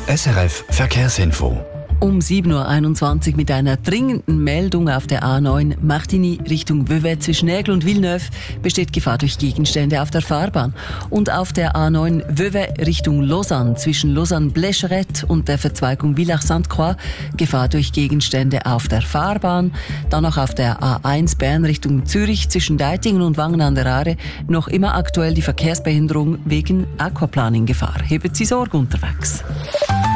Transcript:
SRF Verkehrsinfo. Um 7.21 Uhr mit einer dringenden Meldung auf der A9 Martigny Richtung Vevey zwischen Aigle und Villeneuve besteht Gefahr durch Gegenstände auf der Fahrbahn. Und auf der A9 Vevey Richtung Lausanne zwischen Lausanne-Blecherette und der Verzweigung Villach-Sainte-Croix Gefahr durch Gegenstände auf der Fahrbahn. Dann noch auf der A1 Bern Richtung Zürich zwischen Deitingen und Wangen an der Aare noch immer aktuell die Verkehrsbehinderung wegen Aquaplaning-Gefahr. Hebt Sie Sorge unterwegs.